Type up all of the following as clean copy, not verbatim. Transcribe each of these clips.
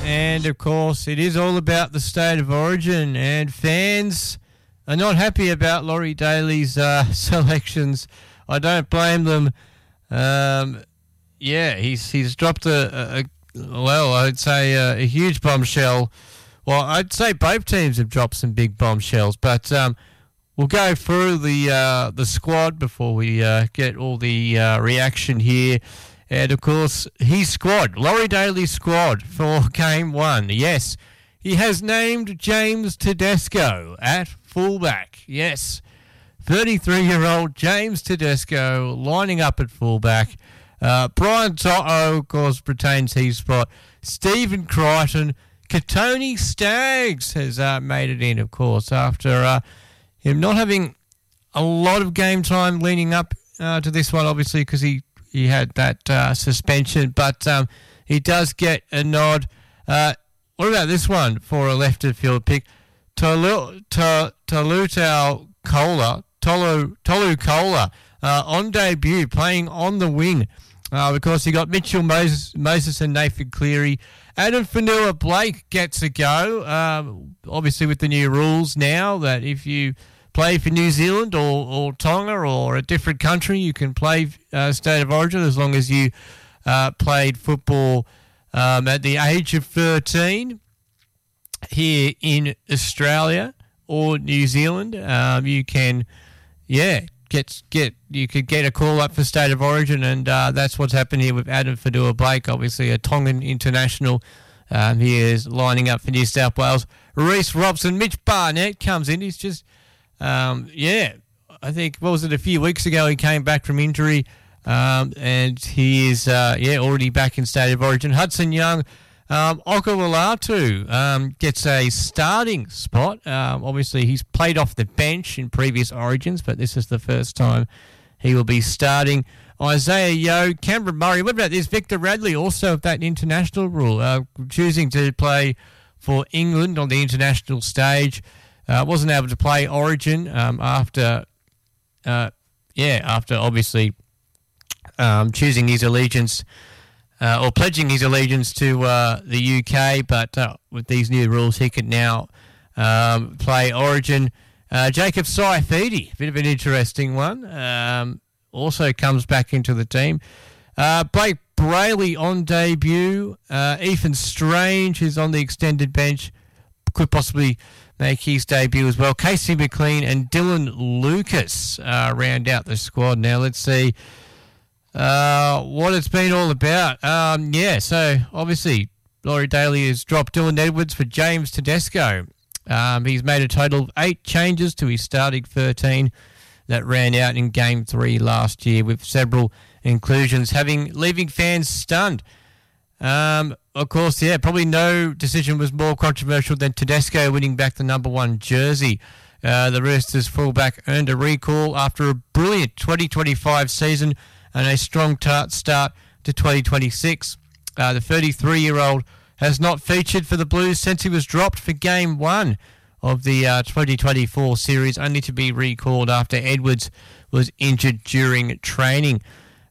And, of course, it is all about the state of origin, and fans are not happy about Laurie Daly's selections. I don't blame them. He's dropped I'd say a huge bombshell. Well, I'd say both teams have dropped some big bombshells, but we'll go through the squad before we get all the reaction here. And, of course, his squad, Laurie Daly's squad for Game 1. Yes, he has named James Tedesco at fullback. Yes, 33-year-old James Tedesco lining up at fullback. Brian To'o, of course, retains his spot. Stephen Crichton. Katoni Staggs has made it in, of course, after him not having a lot of game time leading up to this one, obviously, because he had that suspension, but he does get a nod. What about this one for a left-of-field pick? Tolu Koula on debut, playing on the wing. Because he got Mitchell Moses and Nathan Cleary. Adam Fanua-Blake gets a go. Obviously, with the new rules now that if you play for New Zealand or Tonga or a different country, you can play state of origin as long as you played football at the age of 13 here in Australia or New Zealand. You can, you could get a call up for state of origin, and that's what's happened here with Adam Fanua-Blake, obviously a Tongan international. He is lining up for New South Wales. Reece Robson, Mitch Barnett comes in. He's just, I think, what was it, a few weeks ago he came back from injury, and he is, already back in state of origin. Hudson Young, Okololatu gets a starting spot. Obviously, he's played off the bench in previous origins, but this is the first time he will be starting. Isaiah Yeo, Cameron Murray. What about this? Victor Radley, also of that international rule, choosing to play for England on the international stage. Wasn't able to play Origin after obviously choosing his allegiance or pledging his allegiance to the UK, but with these new rules, he can now play Origin. Jacob Saifidi, a bit of an interesting one, also comes back into the team. Blake Brayley on debut. Ethan Strange, who's on the extended bench, could possibly make his debut as well. Casey McLean and Dylan Lucas round out the squad. Now let's see what it's been all about. So obviously Laurie Daly has dropped Dylan Edwards for James Tedesco. He's made a total of 8 changes to his starting 13 that ran out in Game 3 last year, with several inclusions leaving fans stunned. Of course, probably no decision was more controversial than Tedesco winning back the number 1 jersey. The Roosters fullback earned a recall after a brilliant 2025 season and a strong start to 2026. The 33-year-old has not featured for the Blues since he was dropped for Game 1 of the 2024 series, only to be recalled after Edwards was injured during training.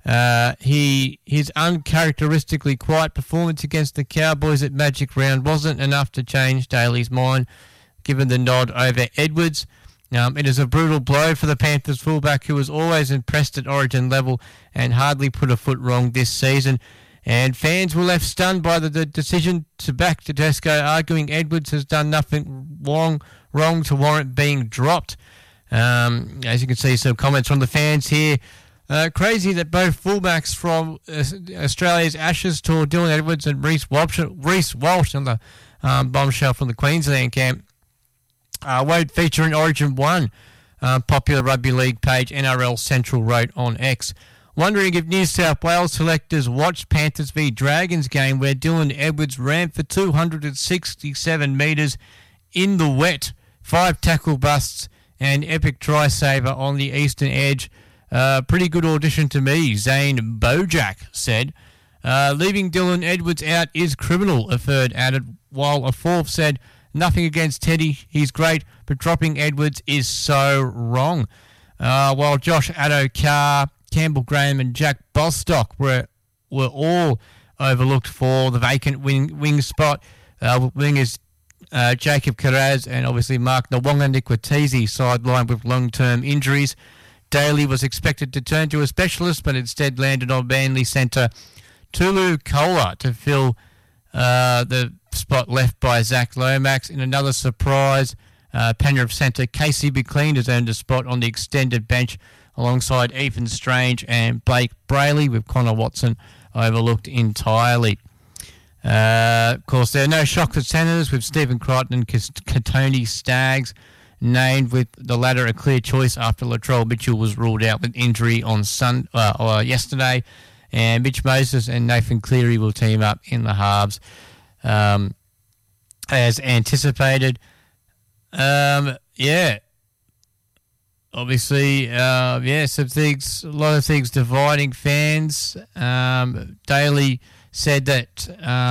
His uncharacteristically quiet performance against the Cowboys at Magic Round wasn't enough to change Daly's mind, given the nod over Edwards. It is a brutal blow for the Panthers fullback, who was always impressed at Origin level and hardly put a foot wrong this season. And fans were left stunned by the decision to back Tedesco, arguing Edwards has done nothing wrong to warrant being dropped. As you can see, some comments from the fans here. Crazy that both fullbacks from Australia's Ashes tour, Dylan Edwards and Reece Walsh on the bombshell from the Queensland camp, won't feature in Origin 1. Popular rugby league page NRL Central wrote on X. Wondering if New South Wales selectors watched Panthers v Dragons game, where Dylan Edwards ran for 267 metres in the wet, 5 tackle busts and epic try saver on the eastern edge. Pretty good audition to me, Zane Bojack said. Leaving Dylan Edwards out is criminal, a third added, while a fourth said, nothing against Teddy, he's great, but dropping Edwards is so wrong. While Josh Addo-Carr, Campbell Graham and Jack Bostock were all overlooked for the vacant wing spot. Wingers Jacob Carraz and obviously Mark Nwonga Nikwatizi sidelined with long-term injuries. Daly was expected to turn to a specialist, but instead landed on Manly centre Tulu Kola to fill the spot left by Zach Lomax. In another surprise, Penrith centre Casey McLean has earned a spot on the extended bench alongside Ethan Strange and Blake Brayley, with Connor Watson overlooked entirely. Of course, there are no shock for Senators, with Stephen Crichton and Katoni Staggs named, with the latter a clear choice after Latrell Mitchell was ruled out with injury on yesterday. And Mitch Moses and Nathan Cleary will team up in the halves as anticipated. Obviously, some things, a lot of things dividing fans. Daly said that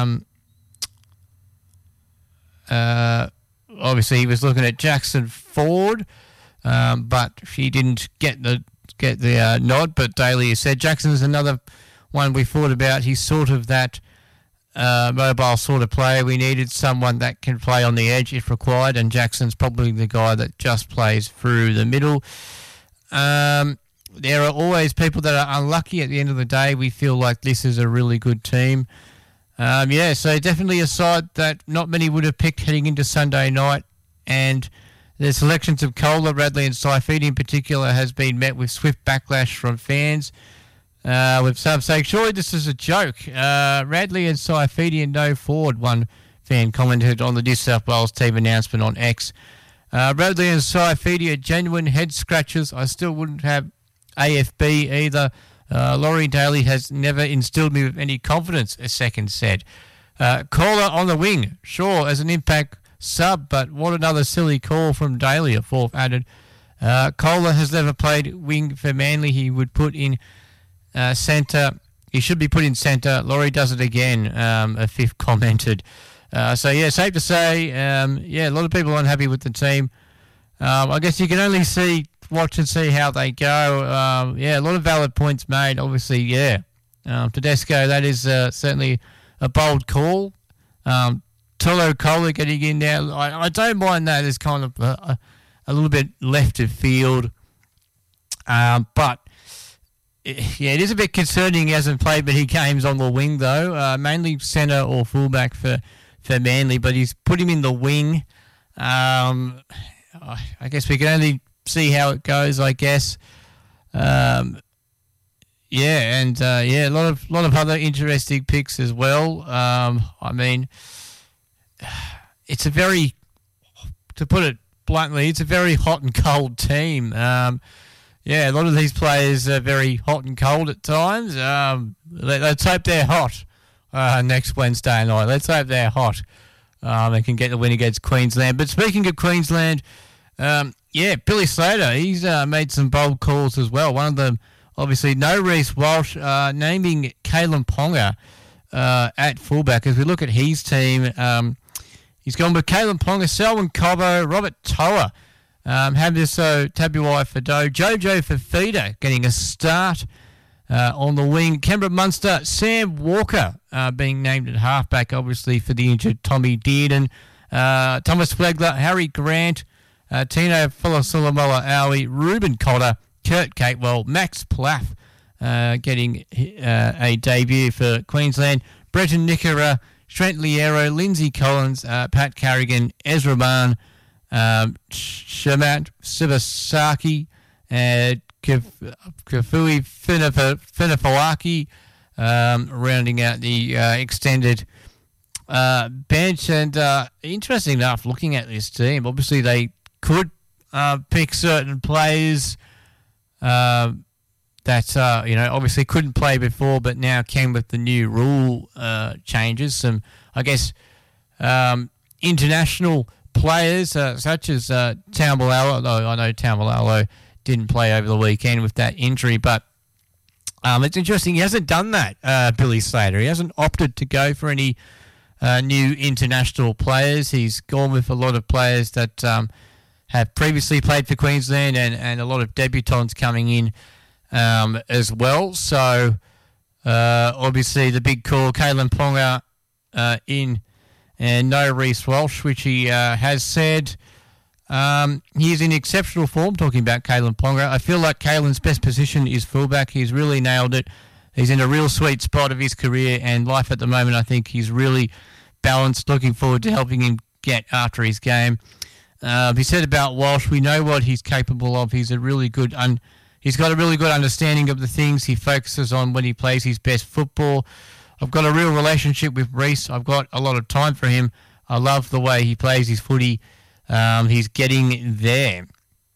obviously he was looking at Jackson Ford, but he didn't get the nod. But Daly said Jackson's another one we thought about. He's sort of that mobile sort of player. We needed someone that can play on the edge if required, and Jackson's probably the guy that just plays through the middle. There are always people that are unlucky. At the end of the day, we feel like this is a really good team. So definitely a side that not many would have picked heading into Sunday night, and the selections of Kohler, Radley and Saifidi in particular has been met with swift backlash from fans, with some saying, surely this is a joke. Radley and Saifidi and no Ford, one fan commented on the New South Wales team announcement on X. Radley and Saifidi are genuine head scratchers. I still wouldn't have AFB either. Laurie Daly has never instilled me with any confidence, a second said. Caller on the wing, sure, as an impact sub, but what another silly call from Daly, a fourth added. Kohler has never played wing for Manly. He would put in centre. He should be put in centre. Laurie does it again, a fifth commented. Safe to say, a lot of people unhappy with the team. I guess you can only watch and see how they go. A lot of valid points made, obviously, Tedesco, that is certainly a bold call. Tolo Kohler getting in there, I don't mind that as kind of a little bit left of field. But it is a bit concerning he hasn't played many games on the wing, though. Mainly centre or fullback for Manly, but he's put him in the wing. I guess we can only see how it goes, I guess. A lot of other interesting picks as well. It's a very, to put it bluntly, it's a very hot and cold team. A lot of these players are very hot and cold at times. Let's hope they're hot next Wednesday night. Let's hope they're hot. They can get the win against Queensland. But speaking of Queensland, Billy Slater, he's made some bold calls as well. One of them, obviously, no Reece Walsh, naming Kalen Ponga at fullback. As we look at his team, he's gone with Kalen Ponga, Selwyn Cobbo, Robert Toa, Hamiso Tabuai Fado, Jojo Fafita getting a start on the wing. Canberra Munster, Sam Walker being named at halfback, obviously, for the injured Tommy Dearden. Thomas Flegler, Harry Grant, Tino Fulasulamola-Aui, Ruben Cotter, Kurt Catewell, Max Plaff getting a debut for Queensland. Breton Nikora, Trent Liero, Lindsay Collins, Pat Carrigan, Ezra Mann, Shamat Sibasaki, Kafui Finafawaki, rounding out the extended bench. And interesting enough, looking at this team, obviously they could pick certain players that obviously couldn't play before, but now can with the new rule changes. Some, I guess, international players such as Taumalolo, though I know Taumalolo didn't play over the weekend with that injury, but it's interesting. He hasn't done that, Billy Slater. He hasn't opted to go for any new international players. He's gone with a lot of players that have previously played for Queensland and a lot of debutants coming in as well. So obviously the big call, Kalen Ponga in and no Reece Walsh, which he has said. He's in exceptional form, talking about Kalen Ponga. I feel like Kalen's best position is fullback. He's really nailed it. He's in a real sweet spot of his career and life at the moment. I think he's really balanced. Looking forward to helping him get after his game. He said about Walsh, we know what he's capable of. He's got a really good understanding of the things he focuses on when he plays his best football. I've got a real relationship with Reece. I've got a lot of time for him. I love the way he plays his footy. He's getting there.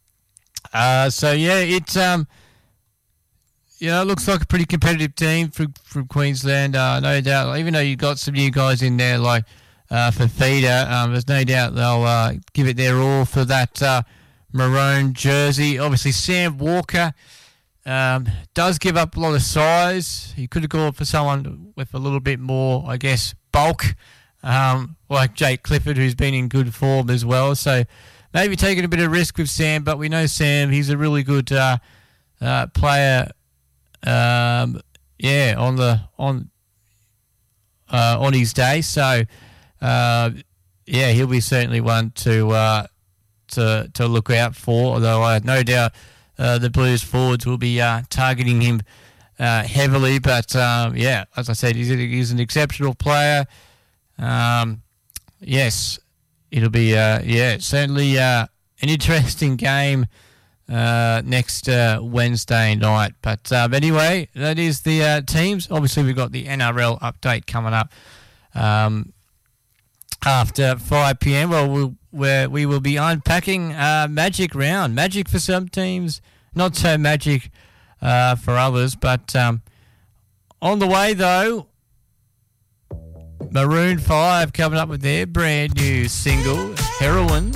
It looks like a pretty competitive team from Queensland, no doubt. Even though you've got some new guys in there like Fafita, there's no doubt they'll give it their all for that maroon jersey. Obviously, Sam Walker does give up a lot of size. He could have gone for someone with a little bit more, I guess, bulk, like Jake Clifford, who's been in good form as well. So maybe taking a bit of risk with Sam, but we know Sam, he's a really good player. On his day. So he'll be certainly one to look out for. Although I have no doubt the Blues forwards will be targeting him heavily. But as I said, he's an exceptional player. Yes, it'll be certainly an interesting game next Wednesday night. But anyway, that is the teams. Obviously, we've got the NRL update coming up after 5 p.m. Where we will be unpacking Magic Round. Magic for some teams, not so magic for others. But on the way, though, Maroon 5 coming up with their brand new single, Heroin.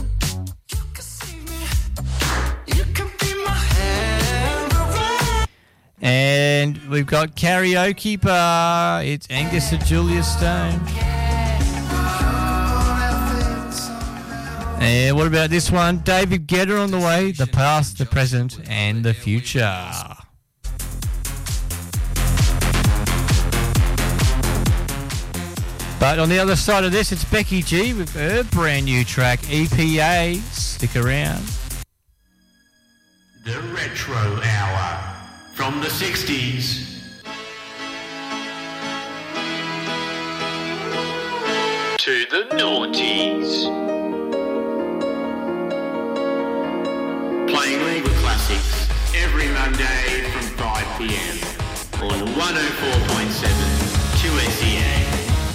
And we've got Karaoke Bar. It's Angus and Julia Stone. And what about this one? David Guetta on the way. The past, the present, and the future. But on the other side of this, it's Becky G with her brand new track, EPA. Stick around. The Retro Hour. From the 60s to the noughties. Playing all the classics every Monday from 5 p.m. on 104.7 2SEA.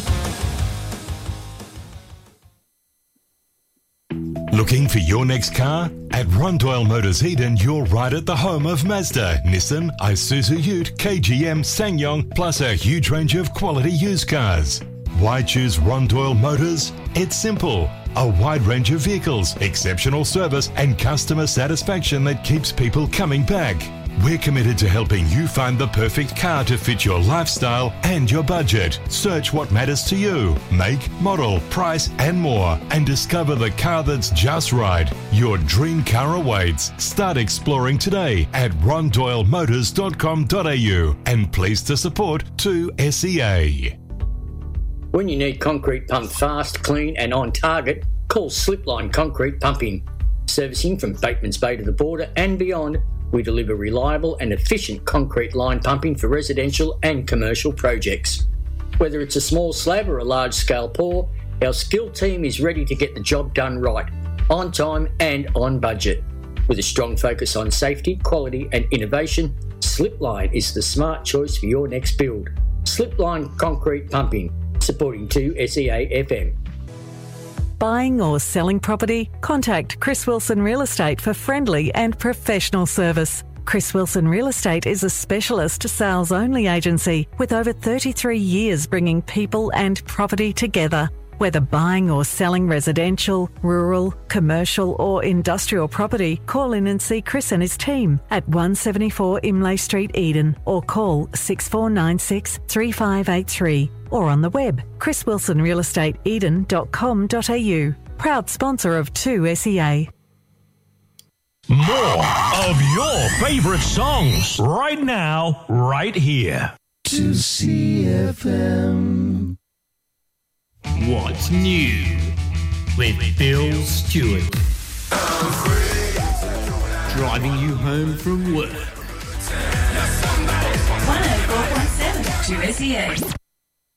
Looking for your next car? At Ron Doyle Motors Eden, you're right at the home of Mazda, Nissan, Isuzu Ute, KGM, SsangYong, plus a huge range of quality used cars. Why choose Ron Doyle Motors? It's simple. A wide range of vehicles, exceptional service, and customer satisfaction that keeps people coming back. We're committed to helping you find the perfect car to fit your lifestyle and your budget. Search what matters to you, make, model, price, and more, and discover the car that's just right. Your dream car awaits. Start exploring today at rondoylemotors.com.au and pleased to support 2SEA. When you need concrete pumped fast, clean and on target, call Slipline Concrete Pumping. Servicing from Bateman's Bay to the border and beyond, we deliver reliable and efficient concrete line pumping for residential and commercial projects. Whether it's a small slab or a large-scale pour, our skilled team is ready to get the job done right, on time and on budget. With a strong focus on safety, quality and innovation, Slipline is the smart choice for your next build. Slipline Concrete Pumping, supporting 2SEA FM. Buying or selling property? Contact Chris Wilson Real Estate for friendly and professional service. Chris Wilson Real Estate is a specialist sales-only agency with over 33 years bringing people and property together. Whether buying or selling residential, rural, commercial or industrial property, call in and see Chris and his team at 174 Imlay Street, Eden, or call 6496 3583 or on the web chriswilsonrealestateeden.com.au. Proud sponsor of 2SEA. More of your favorite songs right now, right here. 2CFM. What's New with Bill Stewart. Driving you home from work. 104.7 2SEA.